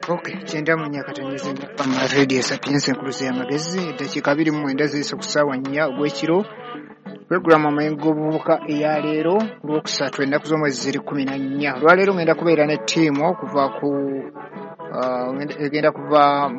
Okay, kyenda munya katanyeze ndapama radio sapiense nkuluze y'amagezi eddakiika 29 ziyise ku ssaawa 4 ogw'ekiro. Puroguramu Amengo Obuvubuka eya leero Lwokusatu ennaku z'omwezi ziri 14. Olwaleero ngenda kubeera ne ttiimu okuva ku egenda kuva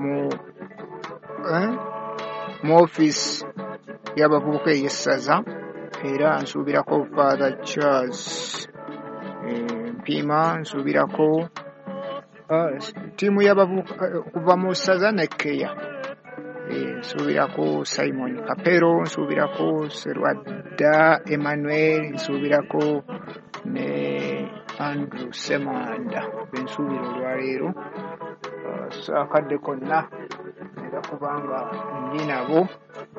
mu office y'abavubuka ey'essaza era nsuubirako Father Charles Mpima, nsuubirako tiimu y'abavubuka kuva mu ssaza ne Keya, nsuubirako Simon Kapero, nsuubirako Serwadda Emmanuel, nsuubirako ne Andrew Semanda. Bensuubira olwaleero saakadde konna era kubanga ndi nabo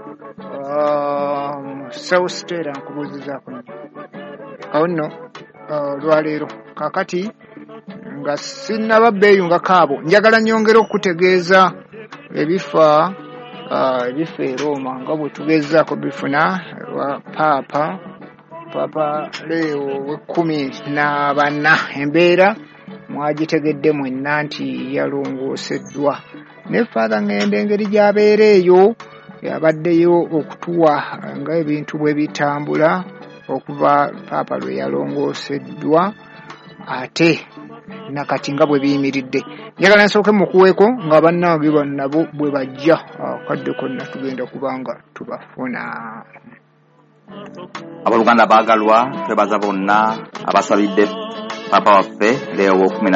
South Stella nkubuuzizaako nnyo awo nno olwaleero kaakati nga sinnaba beeyungako abo njagala nyongera okutegeeza ebifa e Roma nga bwe tugezaako bifuna lwa Paapa Leo we14 embeera mwagitegedde mwenna nti yalongooseddwa ne Father ngende engeri gy'abeera eyo yabaddeyo okutuwa nga ebintu bwe bitambula okuva Paapa lwe yalongooseddwa ate nakati nga bwe biyimiridde. Njagala nsooke mukuweeko nga bannange bannabo bwe bajja akadde konna tugenda kubanga tubafuna. Abooluganda baagalwa, twebaza bonna abasabidde Paapa waffe Leo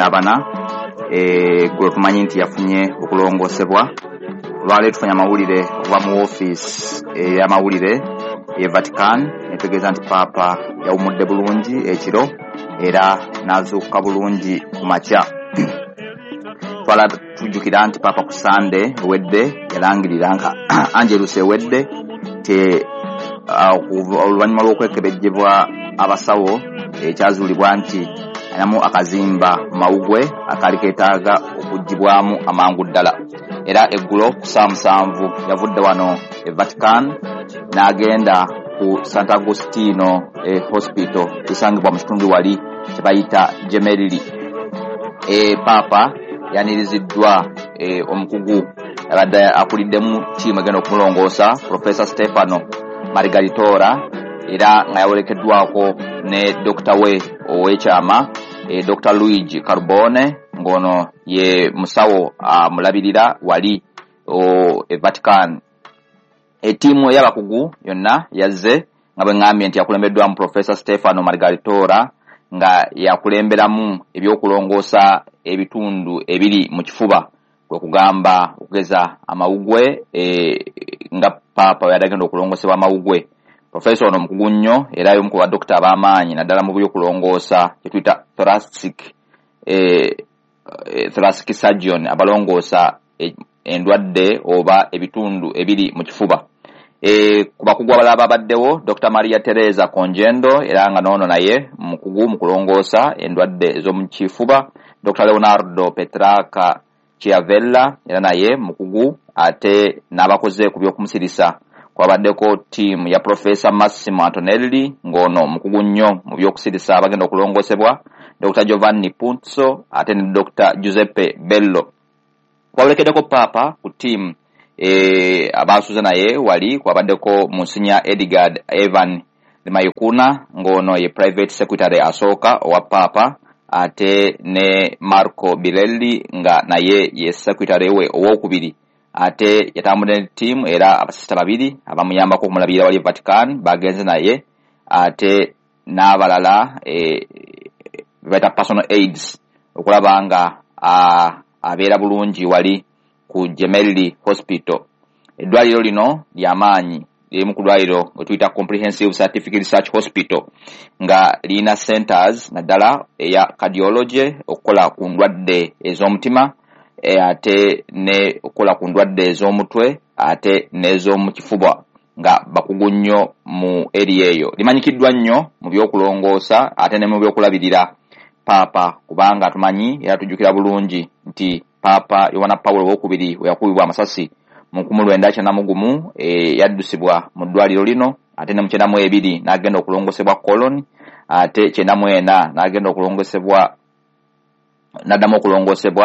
wa14 gwe tumanyi nti yafunye okulongoosebwa. Olwaleero tufunye amawulire okuva mu woofiisi ey'amawulire ye Vatican etegeeza nti Paapa yawumudde bulungi ekiro era n'azuukuka bulungi ku makya. Twala tujjukira nti Paapa ku Sande ewedde yalangirira nga Angelus ewedde te oluvannyuma lw'okwekebejjebwa abasawo ekyazuulibwa nti ayinamu akazimba mu mawugwe akaali keetaaga okuggibwamu amangu ddala. Era eggulo ku saa 7 yavudde wano e Vatican n'agenda ku Sant'Agostino hospital kisangibwa mu kitundu wali kye bayita Gemelli. Paapa yaniriziddwa omukugu abadde akuliddemu ttiimu egenda okumulongoosa Professor Stefano Margaritora era nga yawerekeddwako ne Dr. we ow'ekyama Dr. Luigi Carbone ng'ono ye musawo amulabirira wali e Vatican. Ettiimu y'abakugu yonna yazze nga bwe ngambye nti yakulembeddwamu Professor Stefano Margaritora nga yakulemberamu ebyokulongoosa ebitundu ebiri mu kifuba kwe kugamba okugeza amawugwe nga Paapa yadagenda okulongoosebwa amawugwe. Professor ono mukugu nnyo era y'omu ku badokita ab'amaanyi naddala mu byokulongoosa kye tuyita thoracic surgeon abalongoosa endwadde oba ebitundu ebiri mu kifuba. Ku bakugu abalala babaddewo Dr. Maria Teresa Conjendo era nga noono naye mukugu mu kulongoosa endwadde ez'omu kifuba. Dr. Leonardo Petrarca Chiavella era naye mukugu ate n'abakoze ku by'okumusirisa. Kwabaddeko ttiimu ya Professor Massimo Antonelli ng'ono mukugu nnyo mu by'okusirisa abagenda okulongoosebwa. Dr. Giovanni Punzo ate ne Dr. Giuseppe Bello. Kwabolekeddeko Paapa ku ttiimu abaasuze naye wali kwabaddeko Monsignor Edgar Evan Mayukuna ng'ono ye private secretary asooka owa Paapa ate ne Marco Birelli nga naye ye secretary we ow'okubiri. Ate yatambudde ne ttiimu era abasista babiri abamuyambako okumulabirira wali Vatican bagenze naye ate n'abalala baita personal aids okulaba nga abeera bulungi wali ku Gemelli Hospital. Eddwaliro lino ly'amaanyi limu ku ddwaliro gwe tuyita Comprehensive Scientific Research Hospital nga lirina centers naddala eya cardiology okukola ku ndwadde ez'omutima ate ne okukola ku ndwadde ez'omutwe ate n'ez'omu kifuba nga bakugu nnyo mu area eyo. Limanyikiddwa nnyo mu by'okulongoosa ate ne mu by'okulabirira Paapa kubanga tumanyi era tujjukira bulungi nti Paapa Yohana Paulo II we yakubibwa amasasi mu 1991 yaddusibwa mu ddwaliro lino ate ne mu 1992 n'agenda okulongoosebwa Colony ate 1994 n'agenda okulongoosebwa n'addamu okulongoosebwa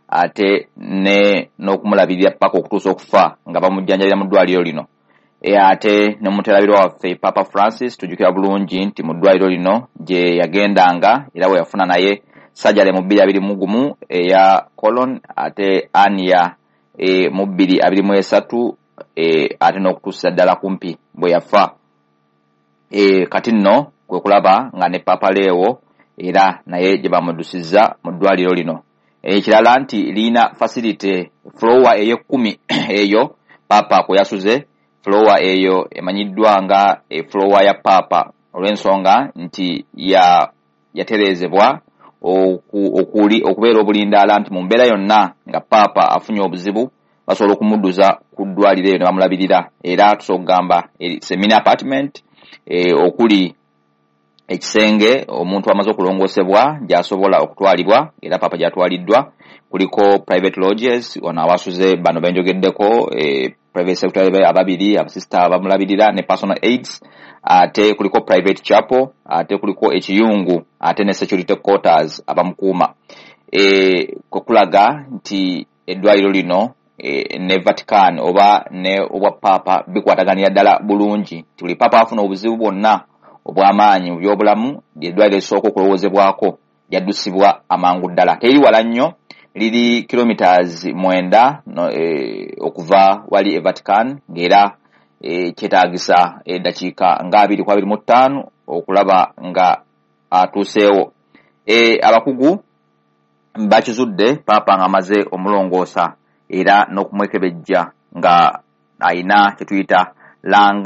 ate ne n'okumulabirira paka okutuusa okufa nga bamujjanjabira mu ddwaliro lino. Ate ne muterabiro waffe Papa Francis tujjukira bulungi nti mu ddwaliro lino gye yagendanga era we yafuna naye sajjale mu 2021 eya colon, ate ania mu 2023 ate n'okutuusa ddala kumpi bwe yafa. Kati nno kwe kulaba nga ne Papa Leo era naye gye bamudusizza mu ddwaliro lino. Ekirala nti liina facility floor ey'ekumi eyo Papa kwe yasuze. Floor eyo emanyiddwa nga floor ya Papa olw'ensonga nti yaterezebwa okubeera obulindaala nti mu mbeera yonna nga Papa afunye obuzibu basobola okumudduza ku ddwaliro eyo ne bamulabirira. Era tusobola okugamba semina apartment okuli ekisenge omuntu amaze okulongoosebwa gy'asobola okutwalibwa era Papa gy'atwaliddwa. Kuliko private lodges ono awasuze bano benjogeddeko private secretary ababiri abasista abamulabirira ne personal aids, ate kuliko private chapel, ate kuliko ekiyungu, ate ne security quarters abamukuuma. Kukulaga nti eddwaliro lino ne Vatican oba ne obwa Papa bikwataganira ddala bulungi. Tuli Papa afuna obuzibu bwonna obw'amaanyi mu byobulamu eddwaliro esooka okulowoozebwako yaddusibwa amangu ddala. Teri wala nnyo, liri kilometers 9 okuva wali e Vatican ng'era kyetaagisa eddakiika nga 25 okulaba nga atuuseewo. Abakugu bakizudde Papa ng'amaze omulongoosa era n'okumwekebejja nga ayina kye tuyita lung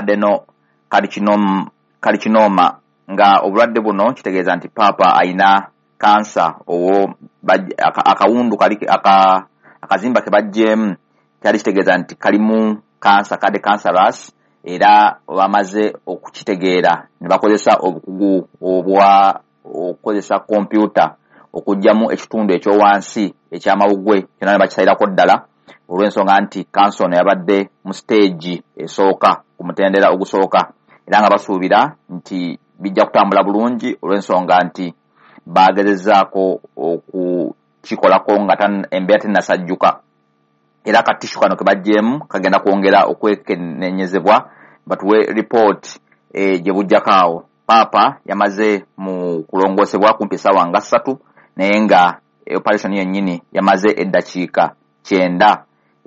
adenocarcinoma nga obulwadde buno kitegeeza nti Papa ayina kansa owo akawundu akazimba ke bajjeemu kyali kitegeeza nti kalimu kansa kade cancerous, era bamaze okukitegeera ne bakozesa obukugu okukozesa kompyuta okugjamu ekitundu ekyowansi ekyamawugwe kyonna ne bakisalirako ddala olw'ensonga nti kansa ono yabadde mu stage esooka ku mutendera ogusooka, era nga basuubira nti bijja kutambula bulungi olw'ensonga nti bagezezaako okukikolako nga embeera tennasajjuka. Era akatishu kano ke bajjeemu kagenda kwongera okwekennenyezebwa batuwe report gye bujjako awo. Papa yamaze mu kulongoosebwa kumpi essaawa nga 3 naye nga operation yennyini yamaze eddakiika 9.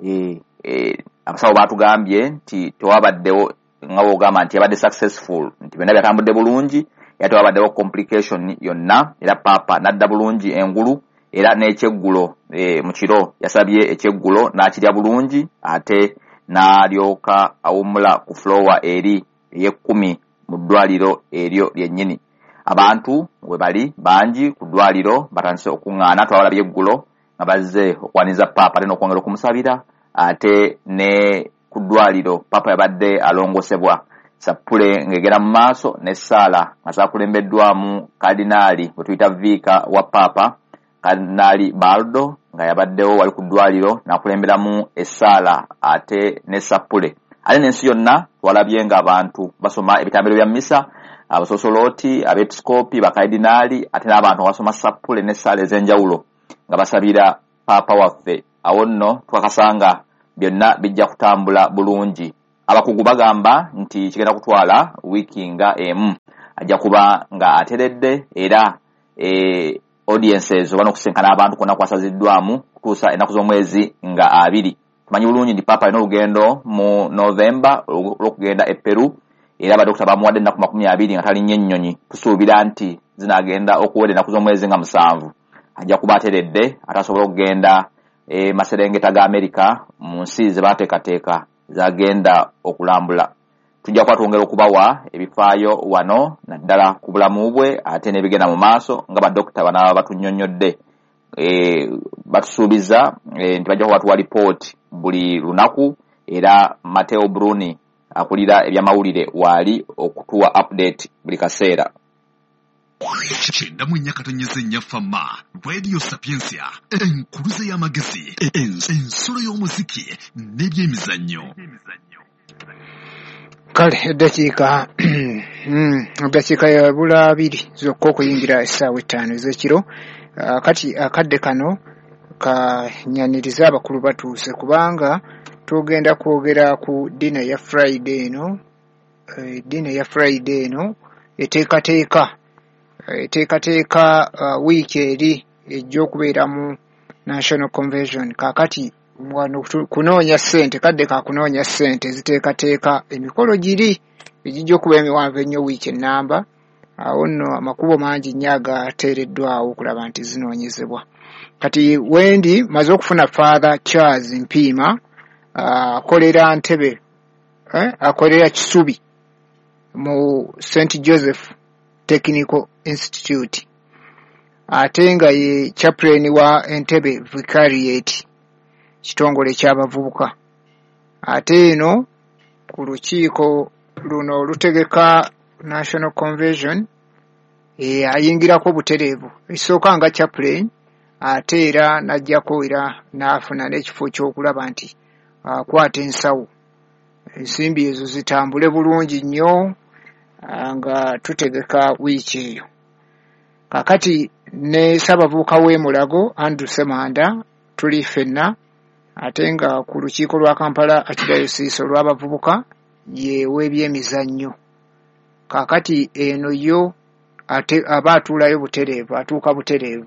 Abasawo baatugambye nti tewabaddewo nga bw'ogamba nti yabadde successful, nti byonna byatambudde bulungi era tewabaddewo complication yonna, era Papa n'adda bulungi engulu era n'ekyeggulo mu kiro yasabye ekyeggulo n'akirya bulungi ate n'alyoka awummula ku floor eri ey'ekumi mu ddwaliro eryo lyennyini. Abantu we bali bangi ku ddwaliro batandise okuŋŋaana, twabalabye eggulo nga bazze okwaniza Papa ate n'okwongera okumusabira. Ate ne ku ddwaliro Papa yabadde alongoosebwa sappule ng'egera mu maaso n'essaala nga zaakulembeddwamu kadinaali bwe tuyita viika wa Papa, kadinaali Baldo nga yabaddewo wali ku ddwaliro n'akulemberamu essaala ate ne sappule. Ate n'ensi yonna twalabye ng'abantu basoma ebitambiro bya mmisa, abasosolooti, abepisikoopi, bakadinaali ate n'abantu basoma sappule n'essaala ez'enjawulo nga basabira Papa waffe. Awo nno twakasanga byonna bijja kutambula bulungi. Abakugu bagamba nti kigenda kutwala wiiki nga emu ajja kuba nga ateredde era audiences oba n'okusenkana abantu konna kwasaziddwamu kutuusa ennaku z'omwezi nga 2. Tumanyi bulungi nti Papa alina olugendo mu November olw'okugenda e Peru era abadokita bamuwadde ennaku 20 nga talinnye ennyonyi. Tusuubira nti zinagenda okuwera ennaku z'omwezi nga 7. Ajja kuba ateredde atasobola okugenda Maserengeta ga Amerika mu nsi ze baateekateeka zagenda okulambula. Tujja kuba twongera okubawa ebifaayo wano naddala ku bulamu bwe ate n'ebigenda mu maaso nga badokita banaaba batunnyonnyodde. Batusuubiza nti bajja kuba tuwa lipooti buli lunaku era Mateo Bruni akulira ebyamawulire waali okutuwa update buli kaseera. Chenda mwenyakatonyeze nnyafama Radio Sapiensia enkuluze y'amagezi ensolo y'omuziki n'ebyemizannyo. Kale eddakiika yabula 2 zokka okuyingira essaawa 5 ez'ekiro. Kati akadde kano kanyaniriza abakulu batuuse kubanga tugenda kwogera ku dina ya Friday eno. Dina ya Friday eno eteekateeka wiiki eri ejja okubeera mu National Convention. Kaakati wano kunoonya ssente, kadde ka kunoonya ssente ziteekateeka emikolo giri egijja okuba emiwanvu ennyo wiiki ennamba. Awo nno amakubo mangi nnyo agateereddwawo okulaba nti zinoonyezebwa. Kati wendi maze okufuna Father Charles Mpiima akolera Ntebe, akolera Kisubi mu St. Joseph Technical Institute, ate nga ye chaplain wa Entebbe Vicariate, kitongole ky'abavubuka. Ate eno ku lukiiko luno olutegeka National Convention ayingirako butereevu, esooka nga chaplain, ate era n'ajjako era n'afuna n'ekifo ky'okulaba nti akwata ensawo, ensimbi ezo zitambule bulungi nnyo nga tutegeka wiiki eyo. Kakati ne Ssaabavubuka w'e Mulago Andrew Semanda tuli ffenna, ate nga ku lukiiko lwa Kampala Archdiocese olw'abavubuka ye w'ebyemizannyo. Kakati eno yo ate aba atuulayo butereevu, atuuka butereevu.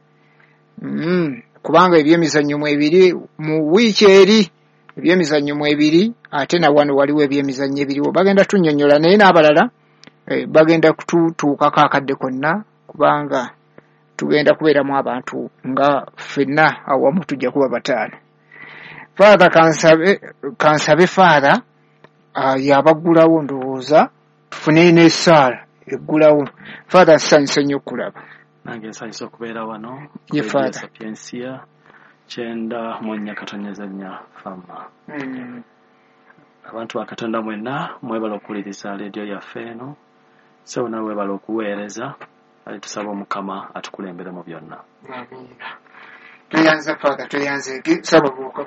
Kubanga ebyemizannyo mwebiri mu wiiki eri, ebyemizannyo mwebiri, ate na wano waliwo ebyemizannyo ebiriwo. Bagenda tunnyonnyola naye n'abalala bagenda kututuukako akadde konna, kubanga tugenda kubeeramu abantu nga ffenna awamu tujja kuba bataano. Father kansabe Father yabaggulawo, ndowooza tufune n'essaala eggulawo. Father nsanyusa nnyo okulaba. Nange nsanyusa okubeera wano Ye Father Sapiensia kyenda mu nnya katonyezanya fama. Abantu ba Katonda mwenna mwebala okuwuliriza leediyo yaffe eno, so nawe webala okuweereza, ali tusaba Omukama atukulembere mu byonna. Amiina. Tuyanze Father, tuyanze Ssaabavubuka.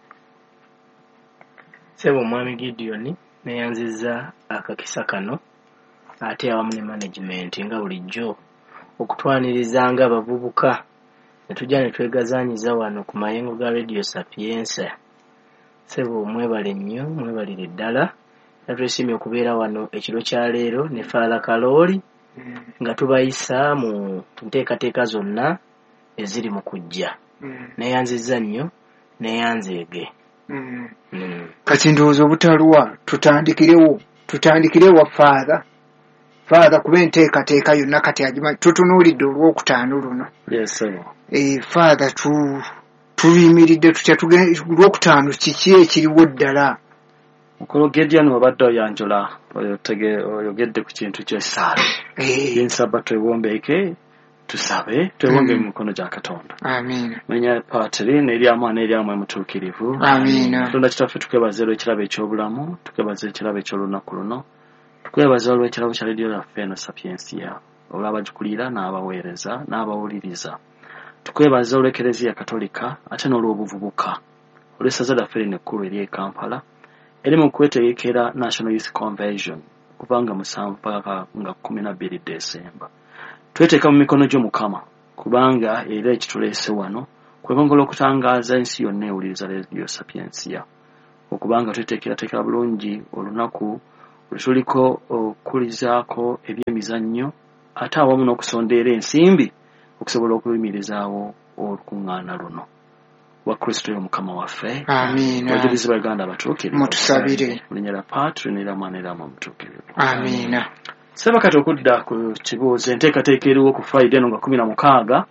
Sebo Mwami Gideon neyanziza akakisa kano ate awamu ne management nga bulijjo okutwanirizanga abavubuka ne tujja ne twegazaanyiza wano ku mayengo ga Radio Sapiensia. Sebo mwebale nnyo, mwebalire ddala. Natwesimye okubeera wano ekiro kya leero ne Father Kalooli nga tubayisa mu nteekateeka zonna eziri mu kujja. Neyanziza nnyo, neyanzeege. Kati ndowooza obutaluwa tutandikirewo Father kuba enteekateeka yonna kati agimanyi. Tutunuulidde olwokutaano luno. Yes, sir. Father tuyimiridde tutya olwokutaano kiki ekiriwo ddala? Mukulu Gideon wabadde oyanjula oyogedde ku kintu ky'essaala. Yensaba twewombeeke, tusabe, twewombe mu mikono gya Katonda. Amiina. Menya patiri n'eryamu emutuukirivu. Amiina. Katonda kitaffe tukwebaza olw'ekirabo eky'obulamu, tukwebaza ekirabo eky'olunaku luno, tukwebaza olw'ekirabo kya leediyo yaffe eno Sapiensia, olw'abagikulira n'abaweereza n'abawuliriza. Tukwebaza olw'Ekereziya Katolika ate n'olw'obuvubuka, olw'essaza lyaffe lino ekkulu ery'e Kampala eri mu kwetegekera National Youth Convention kubanga 7 mpaka nga 12 Desemba. Tweteeka mu mikono gy'Omukama kubanga era ekituleese wano kwekongola okutangaaza ensi yonna ewuliriza leediyo Sapiensia, okubanga tweteekerateekera bulungi olunaku lwe tuliko okulizaako ebyemizannyo ate awamu n'okusondeera ensimbi okusobola okuyimirizaawo olukuŋŋaana luno. Wa Kristo y'Omukama waffe. Amiina. Abajulizi ba Uganda batuukirivu. Mutusabire. Mu linnya lya Patri n'erya n'erya Mutuukirivu. Amiina. Saba kati okudda ku kibuuzo enteekateeka eriwo ku Friday eno nga 16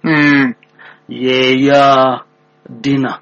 yeya dina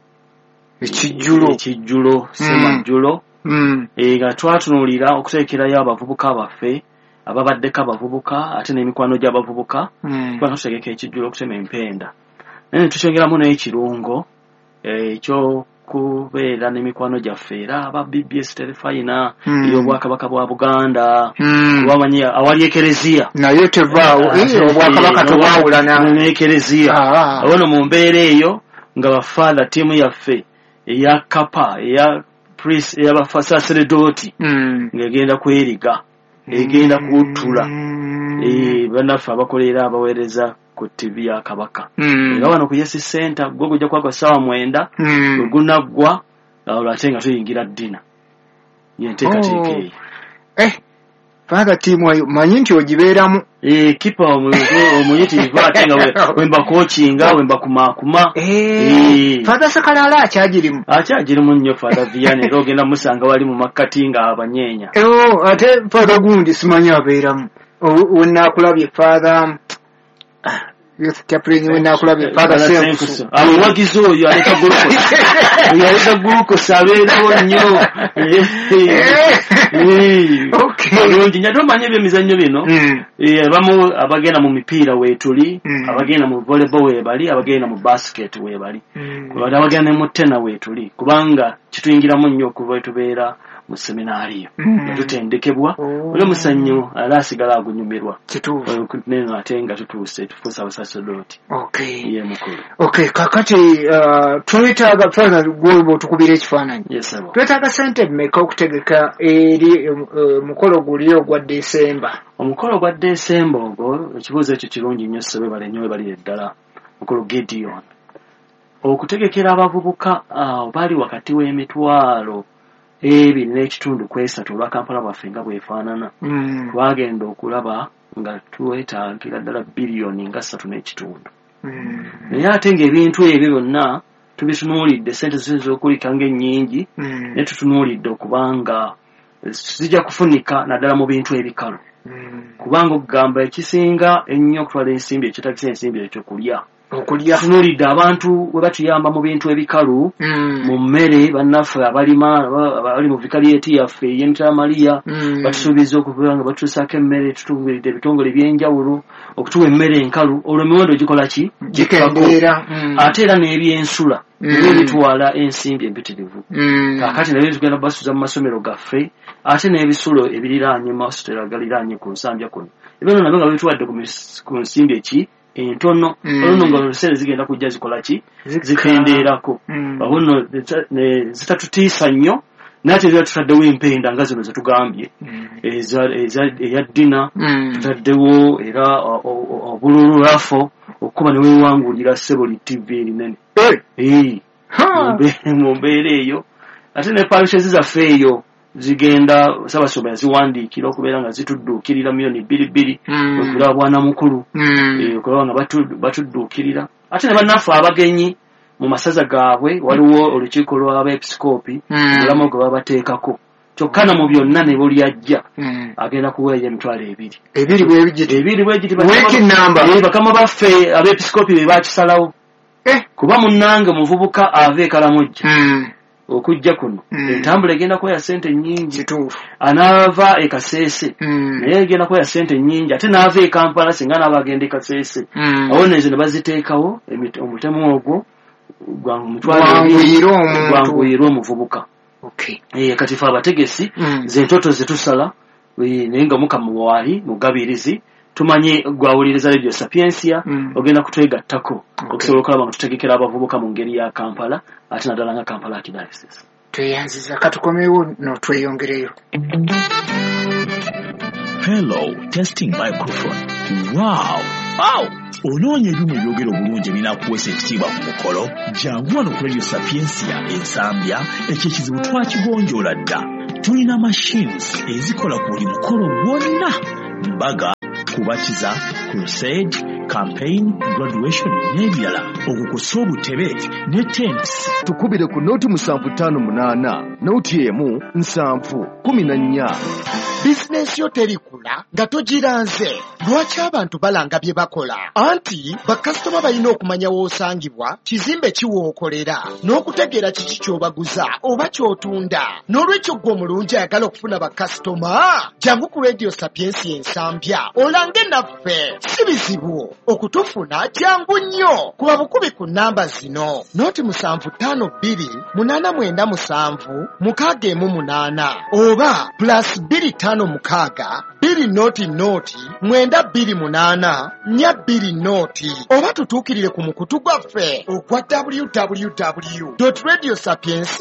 ekijjulo semajjulo nga twatunuulira okuteekerayo abavubuka baffe ababaddeko abavubuka ate n'emikwano gy'abavubuka kubanga tutegeka ekijjulo okutema empenda naye tukyongeramu n'ekirungo ekyokubeera n'emikwano gyaffe era aba BBS terefayina ey'obwakabaka bwa Buganda kubamanyi awali ekereziya naye tevaawo obwakabaka tebwawulana n'ekereziya abono mu mbeera eyo nga bafaala ttiimu yaffe eya kapa eya priest eyabasaseredoti ng'egenda kweriga egenda kuwuttula bannaffe abakolera abaweereza ku TV ya Kabaka era wano ku Yes Center gwo gujja kwa sawa 9 gunaggwa ate nga tuyingira ddina yenteekateeka Father timu ayo manyi nti ogibeeramu kipa omuyitirivu ate nga wemba coachinga wemba kumakuma Father Sakalala akyagirimu nnyo Father Vianney era ogenda musanga wali mu makati nga abanyeenya ate Father gundi simanyi abeeramu wenaakulabye Father Youth Chaplain wenaakulabye Father Senkusu amuwagizi oyo aleta glucose abeerawo nnyo bulungi nyate omanye ebyemizannyo bino abamu abagenda mu mipiira weetuli abagenda mu volleyball weebali abagenda mu basket weebali abagenda mu tena weetuli kubanga kituyingiramu nnyo okuva tubeera mu seminaariyo tutendekebwa oli omusannyo ala asigala agunyumirwa neno ate nga tutuuse tufuusa abasasedooti ye mukulu kakati twetaaga Father gw'oba otukubira ekifaananyi twetaaga ssente mmeka okutegeka eri mukolo guli ogwa Desemba omukolo gwa Desemba ogwo ekibuuzo ekyo kirungi nnyo ssebe bale nnyo balire ddala mukolo Gideon okutegekera abavubuka bali wakati w'emitwalo ebiri n'ekitundu kwesatu olwa Kampala bwaffe nga bwefaanana twagenda okulaba nga twetaagira ddala biliyoni nga 3.5 naye ate ng'ebintu ebyo byonna tubitunuulidde sente z'okulika ng'ennyingi ne tutunuulidde okubanga zijja kufunika naddala mu bintu ebikalu kubanga okugamba ekisinga ennyo okutwala ensimbi ekitagisa ensimbi ekyokulya tunuulidde abantu we batuyamba mu bintu ebikalu mu mmere bannaffe abalima abali mu vikaliyeti yaffe ey'Emitala Maria batusuubiza okuba nga batuusaako emmere tutubuulidde ebitongole by'enjawulo okutuwa emmere enkalu olwo emiwendo gikola ki gikendeera ate era n'ebyensula ebyo bitwala ensimbi empitirivu kaakati nabyo tugenda basuza mu masomero gaffe ate n'ebisulo ebiriraanye mu masomero agaliraanye ku nsambya kuno ebyo nabyo nga bituwadde ku nsimbi eki entono olwo nga oluseera zigenda kujja zikola ki zikendeerako abuno zitatutiisa nnyo nate era tutaddewo empenda nga zino zetugambye eya ddina tutaddewo era obulululafo okuba ne weewangulira Seboli TV erinene mu mbeera eyo ate ne parishes zaffe eyo zigenda Ssaabasumba yaziwandiikira okubeera nga zitudduukirira miliyoni 2 okulaba bwana mukulu okulaba nga batudduukirira ate ne bannaffe abagenyi mu masaza gaabwe waliwo olukiiko lw'abeepisikoopi obulamu gwe babateekako kyokka na mu byonna ne bulyajja agenda kuweeya emitwalo 2 bakama baffe abeepisikoopi be bakisalawo kuba munnange muvubuka ava e Kalamojja okujja kuno entambula egenda kuwa sente nnyingi anaava e Kasese naye egenda kuwa sente nnyingi ate naava e Kampala singa naaba agenda e Kasese awo nezo ne baziteekawo omutemu ogwo gwanguyirwa omuvubuka kati fe abategesi zentoto zetusala naye nga Mukama waali mugabirizi tumanye gwawuliriza Radio Sapiensia ogenda kutwegattako okusobola okulaba nga tutegekera abavubuka mu ngeri ya Kampala ate naddala nga Kampala Archdiocese tweyanziza katukomewo notweyongereyo. Hello, testing microphone. Wow. Onoonya ebyuma ebyogera obulungi ebinaakuweesa ekitiibwa ku mukolo jangu wano ku Radio Sapiensia ensambya ekyo ekizibu twakigonjoola dda. Tulina machines ezikola ku buli mukolo gwonna mbaga kubatiza, crusade, campaign, graduation n'ebirala okukosa obutebe ne tents. Tukubire ku noti 758 noti emu 714. Bizinesi yo terikula nga togiranze. Lwaki abantu balanga bye bakola? Anti bakasitoma balina okumanya w'osangibwa, kizimbe kiwookolera, n'okutegeera kiki ky'obaguza oba ky'otunda. N'olwekyo gwe omulungi ayagala okufuna bakasitoma, jangu ku Radio Sapiensia ensambya olange naffe. Si bizibu okutufuna, jangu nnyo kuba bukubi ku namba zino: noti 752 897 618 oba +256 2 noti 928 4 noti, oba tutuukirire ku mukutu gwaffe ogwa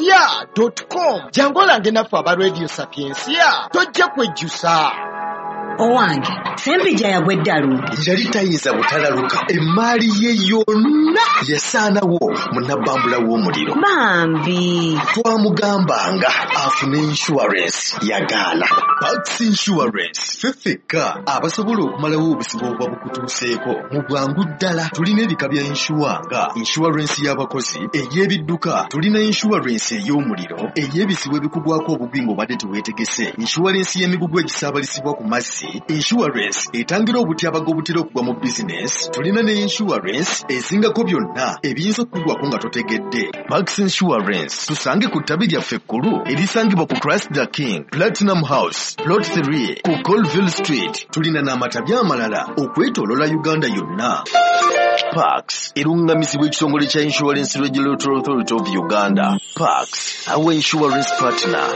www.radiosapiensia.com. jangu olange naffe aba Radio Sapiensia tojja kwejjusa. Owange, Sempija yagwe ddalu. Yali tayinza butalaluka. Emmaali ye yonna yasaanawo munnabbambula w'omuliro. Bambi. Twamugambanga afune insurance yagaana. Pax Insurance ffeffekka abasobola okumalawo obusibo obuba bukutuuseeko mu bwangu ddala. Tulina ebika bya inshuwa nga insurance y'abakozi, ey'ebidduka, tulina insurance ey'omuliro, ey'ebizibu ebikugwako obugwi ng'obadde teweetegese, insurance y'emigugu egisaabalisibwa ku mazzi, insurance etangira obutyabaga obutera okugwa mu bizinesi, tulina ne insurance ezingako byonna ebiyinza okukugwako nga totegedde. Max Insurance tusange ku ttabi lyaffe ekkulu erisangibwa ku Christ the King, Platinum House, Plot 3 ku Colville Street. Tulina n'amatabi amalala okwetoolola Uganda yonna. Pax erungamizibwa ekitongole kya Insurance Regulatory Authority of Uganda. Pax, our insurance partner.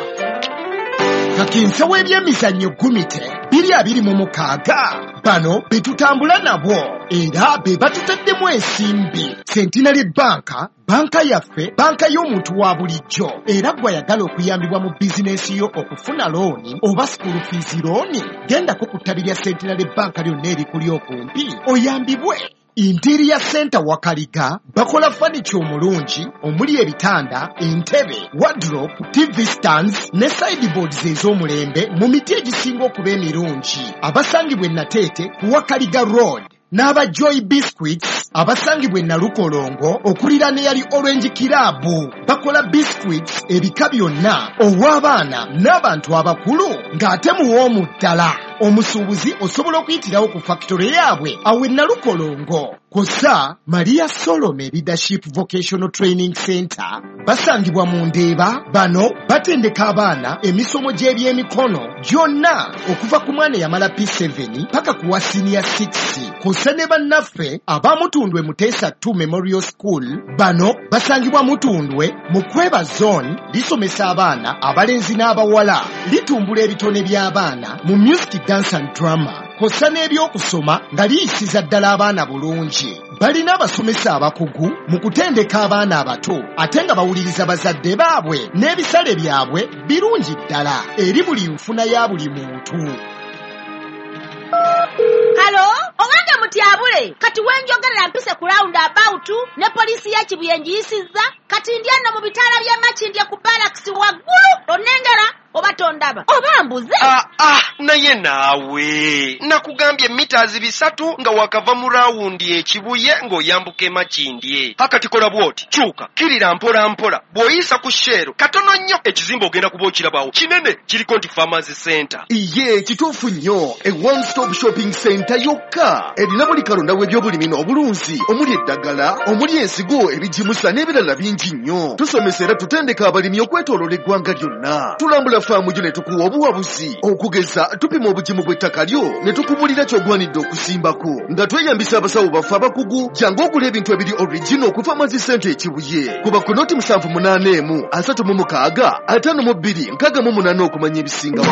Kakinsa w'ebyemizannyo gumite 2026 bano be tutambula nabo era be batutaddemu ensimbi. Centenary Banka, banka yaffe, banka y'omuntu wa bulijjo. Era gw'ayagala okuyambibwa mu bizinesi yo okufuna looni oba school fees looni, gendako ku ttabi lya Centenary Banka lyonna erikuli okumpi oyambibwe. Interior Center Wakaliga bakola furniture omulungi omuli ebitanda, entebe, wardrobe, TV stands ne sideboards ez'omulembe mu miti egisinga okuba emirungi. Abasangibwa e Nateete ku Wakaliga Road. N'aba Joy Biscuits abasangibwa e Nalukolongo okulira ne yali Orange Kirabu. Bakola biscuits ebika byonna ow'abaana n'abantu abakulu ng'ate muwoomu ddala. Omusuubuzi osobola okuyitirawo ku factory yaabwe awe Nalukolongo. Kosa Maria Solomon Leadership Vocational Training Center basangibwa mu Ndeeba. Bano batendeka abaana emisomo gy'ebyemikono gyonna okuva ku mwana yamala P7 paka ku wa senior 6. Kosa ne bannaffe abamutundwe Muteesa 2 Memorial School. Bano basangibwa Mutundwe mu Kweba Zone. Lisomesa abaana abalenzi n'abawala. Litumbula ebitone by'abaana mu music, dance and drama. Kosa n'ebyokusoma nga liyisiza ddala abaana bulungi. Balina abasomesa abakugu mu kutendeka abaana abato ate nga bawuliriza bazadde baabwe n'ebisale byabwe birungi ddala eri buli nfuna ya buli muntu. Halo, owange mutyabule. Kati wenjogerera mpise ku roundabout ne polisi ya Kibuyenji yisizza. Kati ndiana mu bitala bya Makindye ku barracks waggulu. Onengera oba tondaba. Oba mbuze. Naye naawe. Nakugambye meters 3 nga wakava mu rawundi ekibuye ng'oyambuka Makindye. Hakati kola bwoti. Kyuka. Kirira mpola mpola. Bw'oyisa ku shero. Katono nnyo ekizimbo ogenda kuba okirabawo. Kinene kiriko nti Farmers Center. Iye kituufu nnyo. A one-stop shopping center yokka. Erina buli kalonda w'ebyobulimi n'obulunzi. Omuli eddagala, omuli ensigo, ebijimusa n'ebirala bingi nnyo. Tusomesa era tutendeka abalimi okwetooloola eggwanga lyonna. Tulambula faamu gyo ne tukuwa obuwabuzi. Okugeza tupima obugimu bw'ettaka lyo ne tukubulira ky'ogwanidde okusimbako. Nga tweyambisa abasawo baffe abakugu jangu okula ebintu ebiri original okuva Farmers Center ekibuye. Kuba ku noti 781 36 52 68 okumanya ebisinga.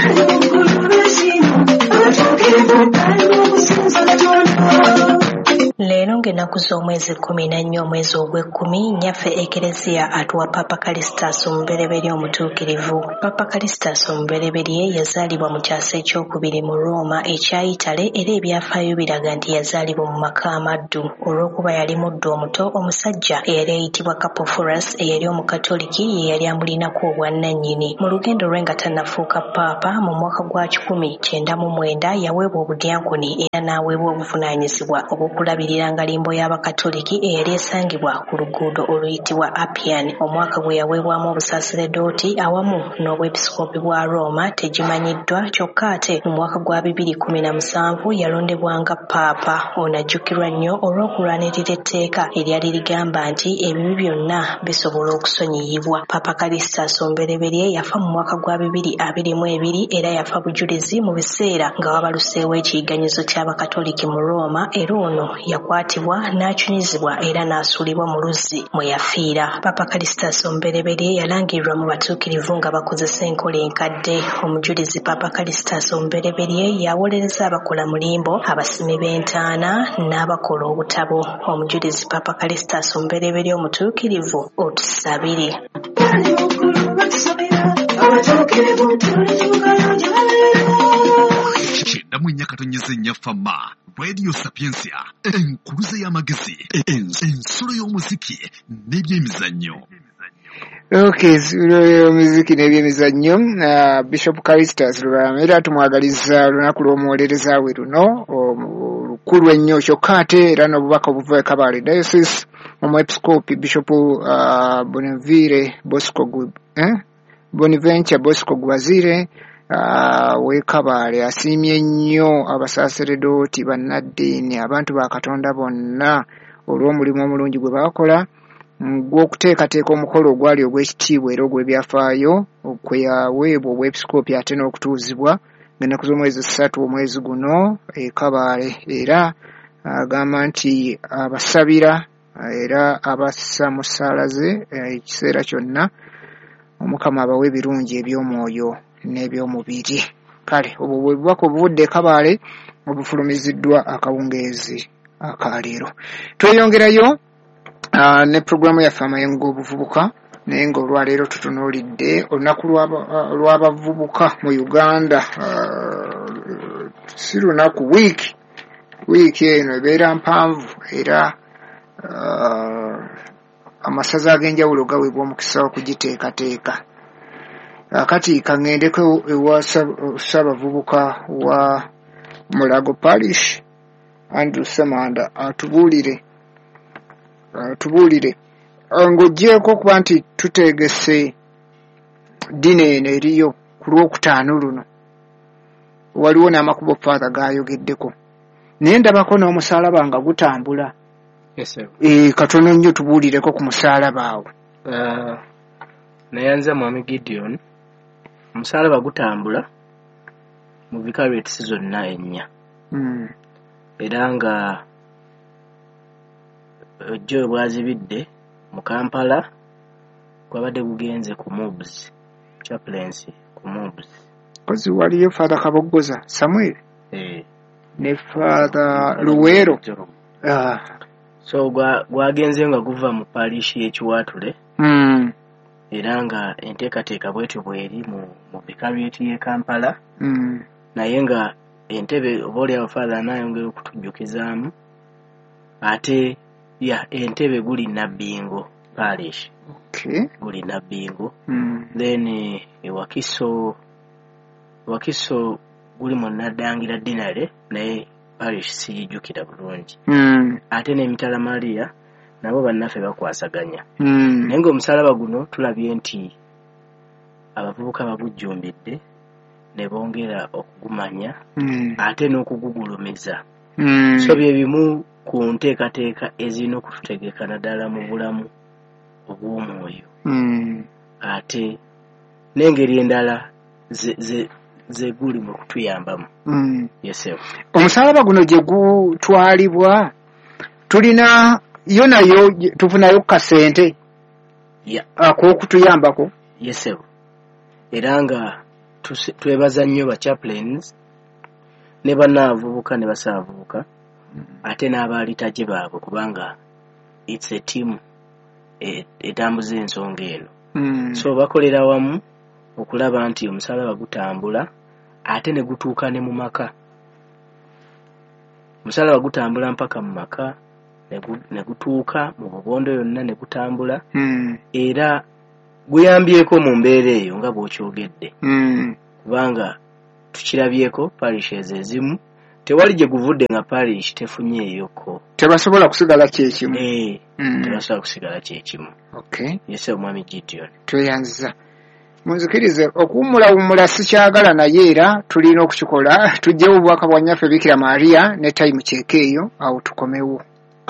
Leero ng'ennaku z'omwezi 14 omwezi ogw'ekkumi nnyaffe Ekereziya atuwa Papa Kalistas omubereberye omutuukirivu. Papa Kalistas omubereberye yazaalibwa mu kyasa ekyokubiri mu Roma ekya Itale era ebyafaayo biraga nti yazaalibwa mu maka amaddu. Olw'okuba yali muddu omuto, omusajja eyali ayitibwa Capoforus eyali omukatoliki ye yali amulinako obwannannyini. Mu lugendo lwe nga tannafuuka paapa mu mwaka gwa 1999 yaweebwa obudyankoni era n'aweebwa obuvunaanyizibwa obw'okulabirira ngalimbo y'abakatoliki eyali esangibwa ku luguudo oluyitibwa Appian. Omwaka gwe yaweebwamu obusaseredooti awamu n'obwepisikoopi bwa Roma tegimanyiddwa, kyokka ate mu mwaka gwa 2017 yalondebwanga paapa. Ono ajjukirwa nnyo olw'okulwanirira etteeka eryali ligamba nti ebibi byonna bisobola okusonyiyibwa. Papa Kalistas omubereberye yafa mu mwaka gwa 2022 era yafa bujulizi mu biseera nga wabaluseewo ekiyiganyizo ky'abakatoliki mu Roma era ono yakwatibwa n'akyunyizibwa era n'asuulibwa mu luzzi mwe yafiira. Papa Kalistas omubereberye yalangirirwa mu batuukirivu nga bakozesa enkola enkadde. Omujulizi Papa Kalistas omubereberye yawolereza abakola mulimbo, abasimi b'entaana n'abakola obutabo. Omujulizi Papa Kalistas omubereberye omutuukirivu otusabire. Abatuukirivu Kyenda mu ennyaka tonyeze nnya fama Radio Sapiensia enkuluze y'amagezi ensolo y'omuziki n'ebyemizannyo. Okay, muziki n'ebyemizannyo. Bishop Callistus Lubala era tumwagaliza olunaku lw'omuwolereza we luno olukulu ennyo kyokka ate era n'obubaka obuva e Kabale Diocese omwepiskopi Bishop Bonaventure Bosco Gwazire we Kabale asiimye nnyo abasaseredooti bannaddiini abantu ba Katonda bonna olw'omulimu omulungi gwe bakola gw'okuteekateeka omukolo ogwali ogw'ekitiibwa era ogw'ebyafaayo kwe yaweebwa obwepiskopi ate n'okutuuzibwa ng'ennaku z'omwezi 3 omwezi guno e Kabale era agamba nti abasabira era abassa mu ssaala ze ekiseera kyonna Omukama abawe ebirungi eby'omwoyo n'eby'omubiri. Kale obwo bwe bubaka obuvudde e Kabale obufulumiziddwa akawungeezi akaleero. Tweyongerayo ne programu yaffe amayengo obuvubuka naye ng'olwaleero tutunuulidde olunaku lw'abavubuka mu Uganda. Si lunaku wiiki eno ebeera mpanvu era amasaza ag'enjawulo gaweebwa omukisa okugiteekateeka. Kati kaŋŋendeko ewa Ssaabavubuka wa Mulago Parish Andrew Semanda atubuulire ng'oggyeko okuba nti tuteegese ddiini eno eriyo ku Lwokutaano luno waliwo n'amakubo Father gaayogeddeko naye ndabako n'omusaalaba nga gutambula. Katono nnyo tubuulireko ku musaalaba awo. Nayanza Mwami Gideon omusaalaba gutambula mu vicarieties zonna ennya era nga ojjo bwazibidde mu Kampala gwabadde gugenze ku MOBS chaplaincy ku MOBS kozi waliyo Father Kaboggoza Samuel ne Father Luwero so gwagenze nga guva mu parish y'Ekiwatule era nga enteekateeka bwetyo bweri mu vicariate y'e Kampala naye nga entebe oba oliawo Father anayongera okutujjukizaamu ate entebe guli Nabbingo parish guli Nabbingo then Wakiso guli mu Naddangira Dinale naye parish siyijjukira bulungi ate n'Emitala Maria nabo bannaffe bakwasaganya naye ng'omusaalaba guno tulabye nti abavubuka bagujjumbidde ne bongera okugumanya ate n'okugugulumiza so bye bimu ku nteekateeka ezirina okututegeka naddala mu bulamu obw'omwoyo ate n'engeri endala ze guli mu kutuyambamu. Omusaalaba guno gye gutwalibwa tulina yo nayo tufunayo kasente ak'okutuyambako. Era nga twebaza nnyo ba chaplains ne bannaavubuka ne basaavubuka ate n'abaalitaje baabwe kubanga it's a team etambuza ensonga eno so bakolera wamu okulaba nti omusaalaba gutambula ate ne gutuuka ne mu maka. Omusaalaba gutambula mpaka mu maka ne gutuuka mu Bubondo yonna ne gutambula era guyambyeko mu mbeera eyo nga bw'okyogedde kubanga tukirabyeko parishes ezimu tewali gye guvudde nga parish tefunyeeyoko tebasobola kusigala kyekimu tebasobola kusigala kyekimu. Omwami Gideon tweyanziza munzikirize okuwummulawummula sikyagala naye era tulina okukikola tujjewo obubaka bwa nnyaffe Bikira Maria ne time kyeka eyo awo tukomewo.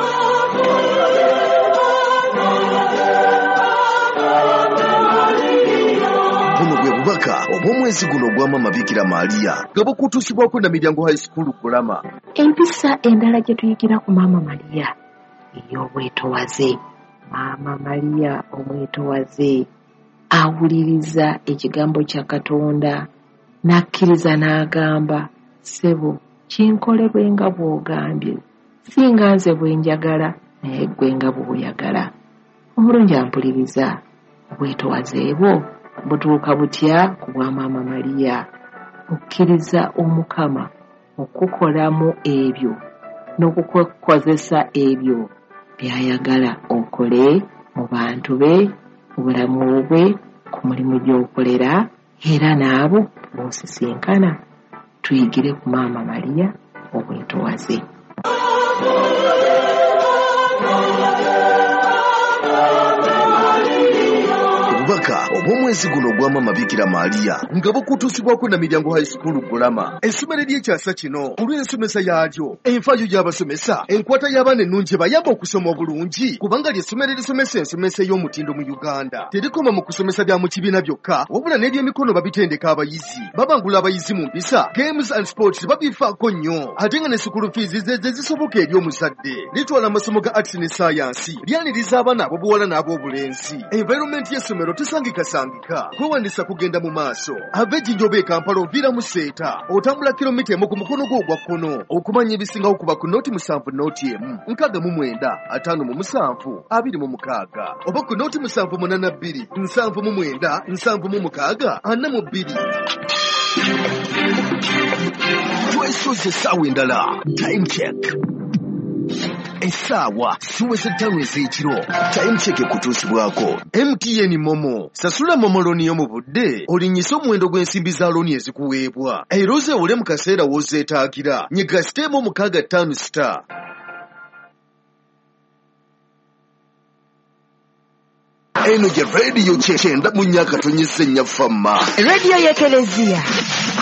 Buno bwe bubaka obw'omwezi guno gwa Maama Bikira Maria nga bukutuusibwako na Miryango High School Kulama. Empisa endala gye tuyigira ku Maama Maria ey'obwetowaze. Maama Maria omwetowaze awuliriza ekigambo kya Katonda n'akkiriza n'agamba ssebo kinkolebwe nga bw'ogambye singa nze bwe njagala naye ggwe nga bw'oyagala. Omulungi ampuliriza obwetowaze bwo butuuka butya ku bwa Maama Maria okkiriza Omukama okukolamu ebyo n'okukozesa ebyo by'ayagala okole mu bantu be, mu bulamu bwe, ku mulimu gy'okolera era n'abo b'osisinkana. Tuyigire ku Maama Maria obwetowaze. Obubaka obw'omwezi guno gwa Maama Bikira Maria nga bukutuusibwako na Miryango High School Gulama. Essomero ly'ekyasa kino olw'ensomesa yaalyo, enfaayo y'abasomesa, enkwata y'abaana ennungi ebayamba okusoma obulungi, kubanga ly'essomero erisomesa ensomesa ey'omutindo mu Uganda. Terikoma mu kusomesa bya mu kibiina byokka, wabula n'ebyemikono babitendeka abayizi, babangula abayizi mu mpisa, games and sports babifaako nnyo, ate nga ne school fees ze zisoboka eri omuzadde. Litwala amasomo ga arts ne science, lyaniriza abaana ab'obuwala n'ab'obulenzi. Environment y'essomero tesangikasangika, kwewandisa kugenda mu maaso. Ava Ejjinjoba e Kampala oviira mu Seeta, otambula kilomita emu ku mukono gwo ogwa kkono. Okumanya ebisingawo kuba ku nooti 7 nooti emu 69 57 26 oba ku nooti 782 79 76 42. Twesoze essaawa endala. Time check. Essaawa siweze 5 ez'ekiro. Time check ekutuusibwako MTN Momo. Sasula Momo looni yo mu budde, olinnyise omuwendo gw'ensimbi za looni ezikuweebwa. Era ozeewole mu kaseera w'ozeetaagira. Nyiga siteemu 65*. Eno gye rediyo 9 mu nnyaka tonyese nnyafamma. Rediyo y'Ekelezia.